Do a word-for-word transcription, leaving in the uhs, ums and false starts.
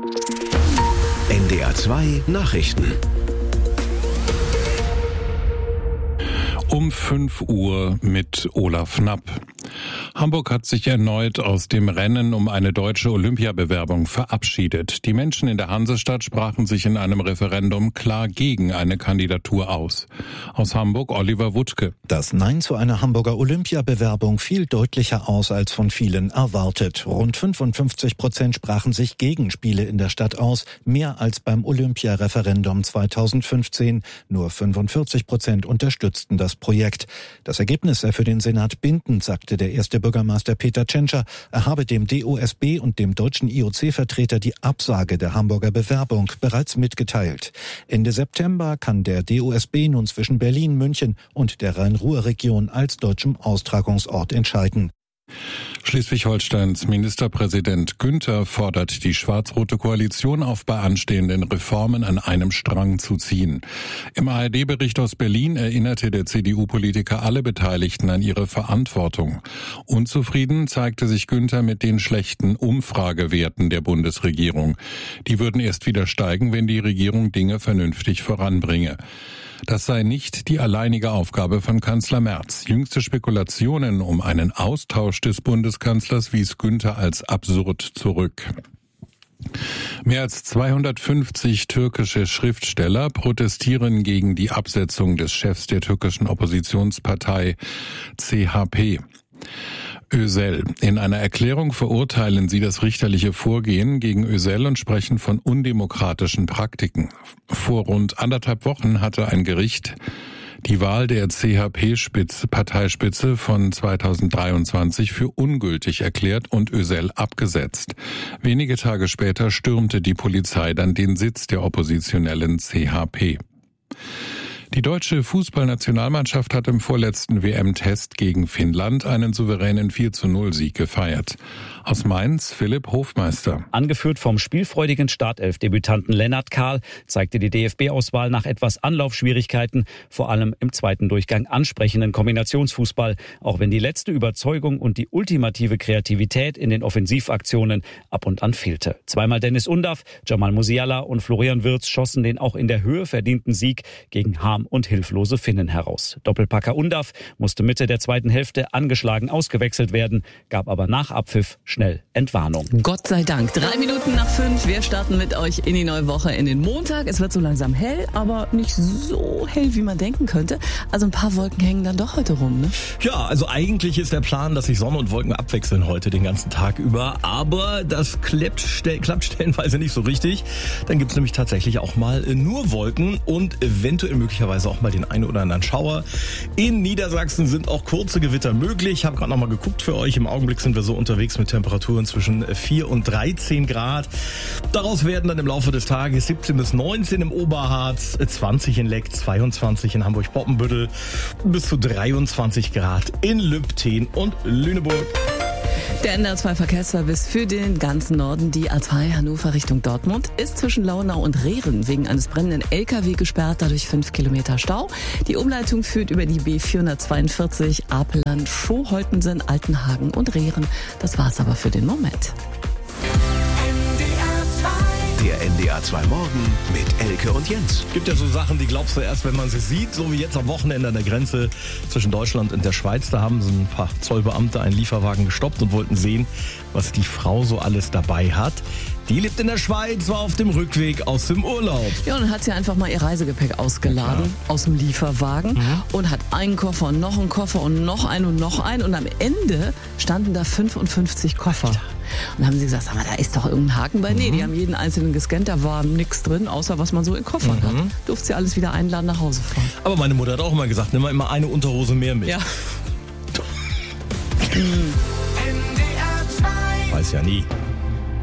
N D R zwei Nachrichten. Um fünf Uhr mit Olaf Knapp. Hamburg hat sich erneut aus dem Rennen um eine deutsche Olympiabewerbung verabschiedet. Die Menschen in der Hansestadt sprachen sich in einem Referendum klar gegen eine Kandidatur aus. Aus Hamburg Oliver Wuttke. Das Nein zu einer Hamburger Olympiabewerbung fiel deutlicher aus als von vielen erwartet. Rund fünfundfünfzig Prozent sprachen sich gegen Spiele in der Stadt aus, mehr als beim Olympiareferendum zweitausendfünfzehn. Nur fünfundvierzig Prozent unterstützten das Projekt. Das Ergebnis sei für den Senat bindend, sagte der erste Bürgermeister Peter Tschentscher. Er habe dem D O S B und dem deutschen I O C-Vertreter die Absage der Hamburger Bewerbung bereits mitgeteilt. Ende September kann der D O S B nun zwischen Berlin, München und der Rhein-Ruhr-Region als deutschem Austragungsort entscheiden. Schleswig-Holsteins Ministerpräsident Günther fordert die schwarz-rote Koalition auf, bei anstehenden Reformen an einem Strang zu ziehen. Im A R D-Bericht aus Berlin erinnerte der C D U-Politiker alle Beteiligten an ihre Verantwortung. Unzufrieden zeigte sich Günther mit den schlechten Umfragewerten der Bundesregierung. Die würden erst wieder steigen, wenn die Regierung Dinge vernünftig voranbringe. Das sei nicht die alleinige Aufgabe von Kanzler Merz. Jüngste Spekulationen um einen Austausch des Bundeskanzlers wies Günther als absurd zurück. Mehr als zweihundertfünfzig türkische Schriftsteller protestieren gegen die Absetzung des Chefs der türkischen Oppositionspartei C H P. Özel. In einer Erklärung verurteilen sie das richterliche Vorgehen gegen Özel und sprechen von undemokratischen Praktiken. Vor rund anderthalb Wochen hatte ein Gericht die Wahl der C H P-Parteispitze von zweitausenddreiundzwanzig für ungültig erklärt und Özel abgesetzt. Wenige Tage später stürmte die Polizei dann den Sitz der oppositionellen C H P. Die deutsche Fußballnationalmannschaft hat im vorletzten W M-Test gegen Finnland einen souveränen vier zu null Sieg gefeiert. Aus Mainz Philipp Hofmeister. Angeführt vom spielfreudigen Startelf-Debütanten Lennart Kahl zeigte die D F B-Auswahl nach etwas Anlaufschwierigkeiten, vor allem im zweiten Durchgang ansprechenden Kombinationsfußball, auch wenn die letzte Überzeugung und die ultimative Kreativität in den Offensivaktionen ab und an fehlte. Zweimal Dennis Undaff, Jamal Musiala und Florian Wirtz schossen den auch in der Höhe verdienten Sieg gegen Harm und hilflose Finnen heraus. Doppelpacker Undaff musste Mitte der zweiten Hälfte angeschlagen ausgewechselt werden, gab aber nach Abpfiff schnell Entwarnung. Gott sei Dank. Drei Minuten nach fünf. Wir starten mit euch in die neue Woche, in den Montag. Es wird so langsam hell, aber nicht so hell, wie man denken könnte. Also ein paar Wolken hängen dann doch heute rum, ne? Ja, also eigentlich ist der Plan, dass sich Sonne und Wolken abwechseln heute den ganzen Tag über. Aber das klappt, stell, klappt stellenweise nicht so richtig. Dann gibt's nämlich tatsächlich auch mal nur Wolken und eventuell möglicherweise auch mal den einen oder anderen Schauer. In Niedersachsen sind auch kurze Gewitter möglich. Ich habe gerade noch mal geguckt für euch. Im Augenblick sind wir so unterwegs mit Temperaturen zwischen vier und dreizehn Grad. Daraus werden dann im Laufe des Tages siebzehn bis neunzehn im Oberharz, zwanzig in Leck, zweiundzwanzig in Hamburg-Poppenbüttel, bis zu dreiundzwanzig Grad in Lübten und Lüneburg. Der N D R zwei Verkehrsservice für den ganzen Norden. Die A zwei Hannover Richtung Dortmund ist zwischen Launau und Rehren wegen eines brennenden L K W gesperrt, dadurch fünf Kilometer Stau. Die Umleitung führt über die B vierhundertzweiundvierzig Apeland, Schoholtensen, Altenhagen und Rehren. Das war's aber für den Moment. Der N D R zwei Morgen mit Elke und Jens. Gibt ja so Sachen, die glaubst du erst, wenn man sie sieht. So wie jetzt am Wochenende an der Grenze zwischen Deutschland und der Schweiz. Da haben so ein paar Zollbeamte einen Lieferwagen gestoppt und wollten sehen, was die Frau so alles dabei hat. Die lebt in der Schweiz, war auf dem Rückweg aus dem Urlaub. Ja, und dann hat sie einfach mal ihr Reisegepäck ausgeladen, ja, aus dem Lieferwagen, mhm, und hat einen Koffer und noch einen Koffer und noch einen und noch einen. Und am Ende standen da fünfundfünfzig Koffer. Alter. Und dann haben sie gesagt, sag mal, da ist doch irgendein Haken bei. Mhm. Nee, die haben jeden einzelnen gescannt, da war nichts drin, außer was man so in Koffern mhm. hat. Durfte sie alles wieder einladen, nach Hause fahren. Aber meine Mutter hat auch immer gesagt, nimm mal immer eine Unterhose mehr mit. Ja. Weiß ja nie.